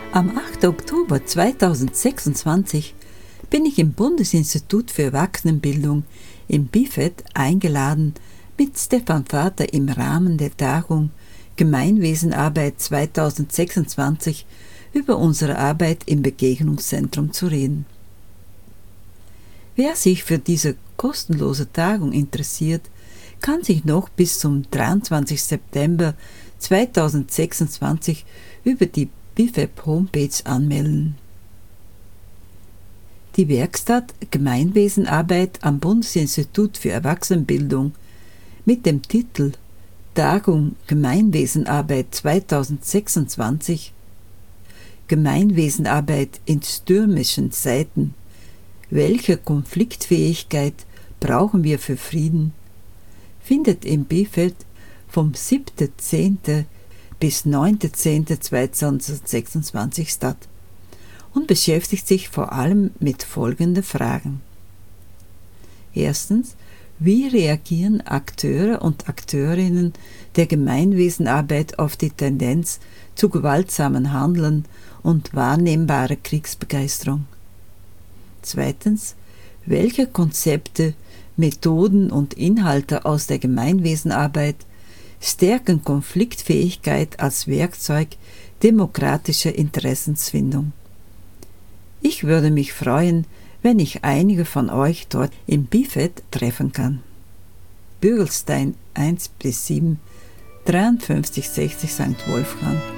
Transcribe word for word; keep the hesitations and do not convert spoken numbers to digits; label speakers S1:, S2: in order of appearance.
S1: Am achten Oktober zweitausendsechsundzwanzig bin ich im Bundesinstitut für Erwachsenenbildung im B I F E D eingeladen, mit Stefan Vater im Rahmen der Tagung Gemeinwesenarbeit zweitausendsechsundzwanzig über unsere Arbeit im Begegnungszentrum zu reden. Wer sich für diese kostenlose Tagung interessiert, kann sich noch bis zum dreiundzwanzigsten September zweitausendsechsundzwanzig über die B I F E D Homepage anmelden. Die Werkstatt Gemeinwesenarbeit am Bundesinstitut für Erwachsenenbildung mit dem Titel Tagung Gemeinwesenarbeit zweitausendsechsundzwanzig Gemeinwesenarbeit in stürmischen Zeiten. Welche Konfliktfähigkeit brauchen wir für Frieden? Findet im B I F E D vom siebten zehnten bis neunten zehnten zweitausendsechsundzwanzig statt und beschäftigt sich vor allem mit folgenden Fragen. Erstens, wie reagieren Akteure und Akteurinnen der Gemeinwesenarbeit auf die Tendenz zu gewaltsamen Handeln und wahrnehmbare Kriegsbegeisterung? Zweitens, welche Konzepte, Methoden und Inhalte aus der Gemeinwesenarbeit stärken Konfliktfähigkeit als Werkzeug demokratischer Interessensfindung? Ich würde mich freuen, wenn ich einige von euch dort im B I F E D treffen kann. Bürgelstein eins bis sieben, dreiundfünfzig sechzig Sankt Wolfgang,